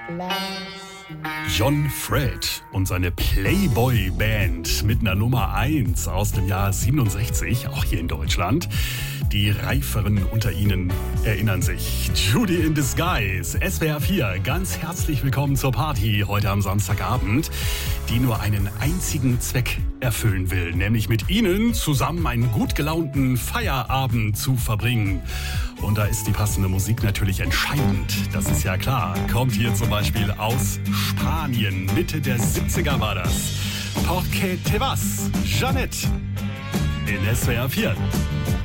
John Fred und seine Playboy-Band mit einer Nummer 1 aus dem Jahr 67, auch hier in Deutschland. Die Reiferen unter Ihnen erinnern sich. Judy in Disguise, SWR 4, ganz herzlich willkommen zur Party heute am Samstagabend, die nur einen einzigen Zweck erfüllen will, nämlich mit Ihnen zusammen einen gut gelaunten Feierabend zu verbringen. Und da ist die passende Musik natürlich entscheidend, das ist ja klar. Kommt hier zum Beispiel aus Spanien, Mitte der 70er war das. Porque te vas, Jeanette, in SWR 4.